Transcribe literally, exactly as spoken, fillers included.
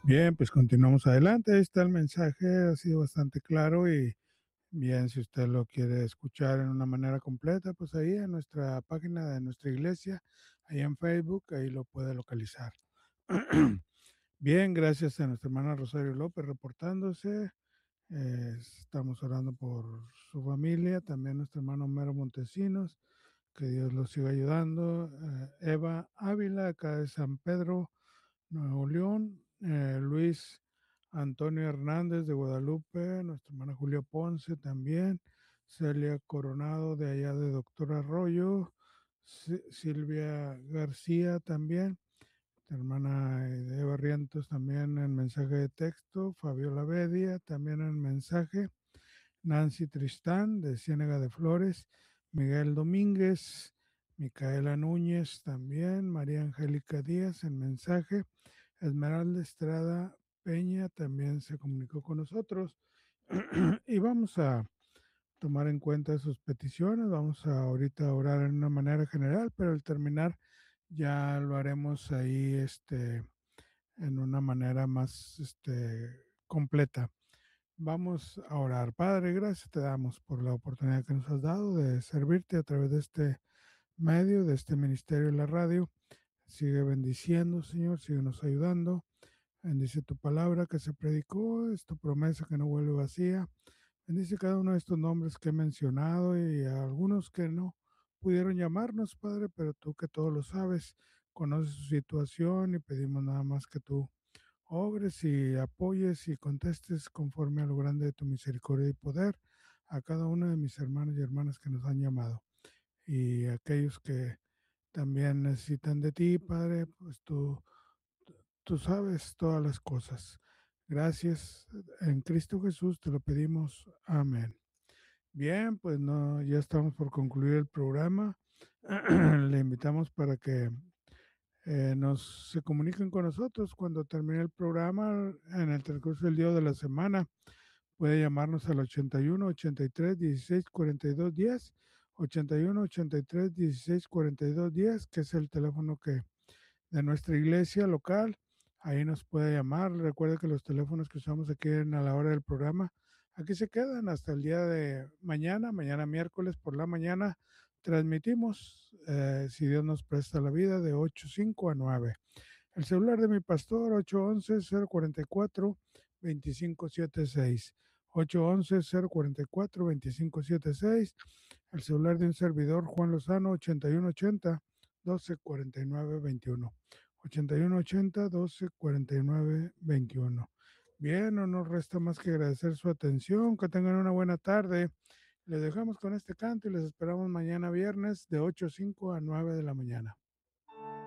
Bien, pues continuamos adelante. Ahí está el mensaje, ha sido bastante claro y bien, si usted lo quiere escuchar en una manera completa, pues ahí en nuestra página de nuestra iglesia, ahí en Facebook, ahí lo puede localizar. Bien, gracias a nuestra hermana Rosario López reportándose. Eh, estamos orando por su familia, también nuestro hermano Mero Montesinos, que Dios los siga ayudando. Eh, Eva Ávila, acá de San Pedro, Nuevo León. Eh, Luis Antonio Hernández de Guadalupe, nuestra hermana Julia Ponce también. Celia Coronado de allá de Doctor Arroyo. Si- Silvia García también. La hermana de Barrientos también en mensaje de texto. Fabiola Bedia también en mensaje. Nancy Tristán de Ciénega de Flores. Miguel Domínguez. Micaela Núñez también. María Angélica Díaz en mensaje. Esmeralda Estrada Peña también se comunicó con nosotros. Y vamos a tomar en cuenta sus peticiones. Vamos a ahorita orar en una manera general, pero al terminar ya lo haremos ahí este, en una manera más este, completa. Vamos a orar. Padre, gracias te damos por la oportunidad que nos has dado de servirte a través de este medio, de este ministerio de la radio. Sigue bendiciendo, Señor, sigue nos ayudando. Bendice tu palabra que se predicó, es tu promesa que no vuelve vacía. Bendice cada uno de estos nombres que he mencionado y a algunos que no pudieron llamarnos, Padre, pero tú que todo lo sabes, conoces su situación y pedimos nada más que tú obres y apoyes y contestes conforme a lo grande de tu misericordia y poder a cada uno de mis hermanos y hermanas que nos han llamado y aquellos que también necesitan de ti, Padre, pues tú Tú sabes todas las cosas. Gracias. En Cristo Jesús te lo pedimos. Amén. Bien, pues no, ya estamos por concluir el programa. Le invitamos para que eh, nos se comuniquen con nosotros cuando termine el programa en el transcurso del día o de la semana. Puede llamarnos al ochenta y uno, ochenta y tres, dieciséis, cuarenta y dos, diez, ochenta y uno, ochenta y tres, dieciséis, cuarenta y dos, diez, que es el teléfono que de nuestra iglesia local. Ahí nos puede llamar. Recuerda que los teléfonos que usamos aquí en a la hora del programa, aquí se quedan hasta el día de mañana, mañana miércoles por la mañana. Transmitimos, eh, si Dios nos presta la vida, de ocho o cinco a nueve. El celular de mi pastor, ocho once, cero cuarenta y cuatro, veinticinco setenta y seis. ocho once, cero cuarenta y cuatro, veinticinco setenta y seis. El celular de un servidor, Juan Lozano, ochenta y uno ochenta, doce cuarenta y nueve veintiuno. ochenta y uno ochenta, doce cuarenta y nueve veintiuno. Bien, no nos resta más que agradecer su atención. Que tengan una buena tarde. Les dejamos con este canto y les esperamos mañana viernes de ocho o cinco a nueve de la mañana.